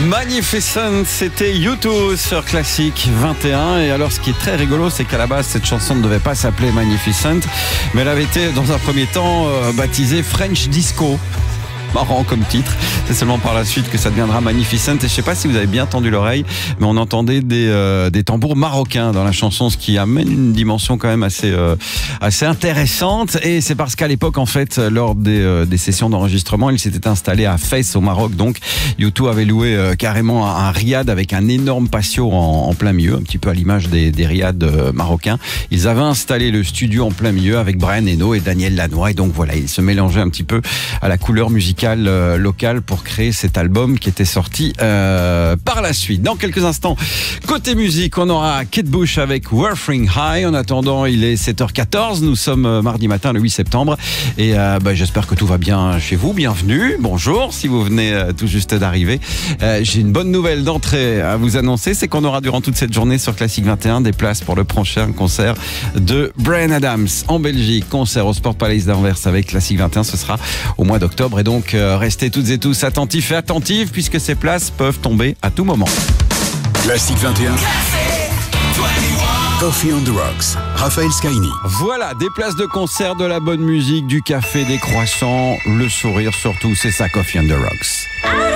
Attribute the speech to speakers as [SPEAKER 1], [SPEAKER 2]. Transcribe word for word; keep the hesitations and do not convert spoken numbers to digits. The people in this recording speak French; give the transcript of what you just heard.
[SPEAKER 1] Magnificent, c'était U deux sur Classic vingt et un. Et alors, ce qui est très rigolo, c'est qu'à la base, cette chanson ne devait pas s'appeler Magnificent, mais elle avait été, dans un premier temps, euh, baptisée French Disco. Marrant comme titre. C'est seulement par la suite que ça deviendra Magnificent. Et je sais pas si vous avez bien tendu l'oreille, mais on entendait des euh, des tambours marocains dans la chanson, ce qui amène une dimension quand même assez euh, assez intéressante. Et c'est parce qu'à l'époque, en fait, lors des euh, des sessions d'enregistrement, il s'était installé à Fès au Maroc. Donc, U deux avait loué euh, carrément un, un riad avec un énorme patio en, en plein milieu, un petit peu à l'image des des riads euh, marocains. Ils avaient installé le studio en plein milieu avec Brian Eno et Daniel Lanois. Et donc voilà, ils se mélangeaient un petit peu à la couleur musicale local pour créer cet album qui était sorti euh, par la suite. Dans quelques instants, côté musique, on aura Kate Bush avec Wuthering High. En attendant, il est sept heures quatorze. Nous sommes mardi matin, le huit septembre. Et euh, bah, j'espère que tout va bien chez vous. Bienvenue. Bonjour, si vous venez euh, tout juste d'arriver. Euh, j'ai une bonne nouvelle d'entrée à vous annoncer. C'est qu'on aura durant toute cette journée sur Classic vingt et un des places pour le prochain concert de Bryan Adams en Belgique. Concert au Sport Palace d'Anvers avec Classic vingt et un. Ce sera au mois d'octobre. Et donc, Euh, restez toutes et tous attentifs et attentives puisque ces places peuvent tomber à tout moment.
[SPEAKER 2] Classic vingt et un. Coffee on the Rocks. Raphaël Scaini.
[SPEAKER 1] Voilà, des places de concert, de la bonne musique, du café, des croissants, le sourire surtout, c'est ça Coffee on the Rocks.